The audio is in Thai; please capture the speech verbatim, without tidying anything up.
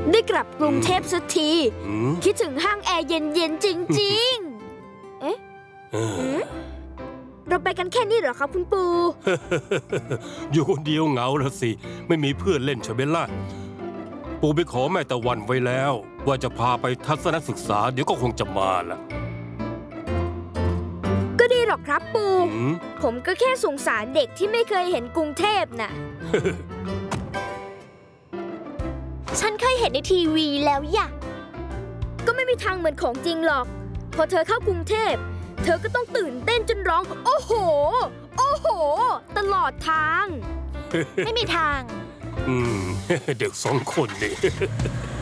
ได้กลับกรุงเทพสักทีคิดถึงห้างแอร์เย็นๆจริงๆเอ๊ะเราไปกันแค่นี้เหรอครับคุณปูอยู่คนเดียวเหงาละสิไม่มีเพื่อนเล่นใช่ไหมล่ะปูไปขอแม่ตะวันไว้แล้วว่าจะพาไปทัศนศึกษาเดี๋ยวก็คงจะมาละก็ดีหรอกครับปูผมก็แค่สงสารเด็กที่ไม่เคยเห็นกรุงเทพน่ะฉันเคยเห็นในทีวีแล้วอย่ะก็ไม่มีทางเหมือนของจริงหรอกพอเธอเข้ากรุงเทพเธอก็ต้องตื่นเต้นจนร้องโอ้โหโอ้โหตลอดทางไม่มีทางอืมเด็กสองคนนี่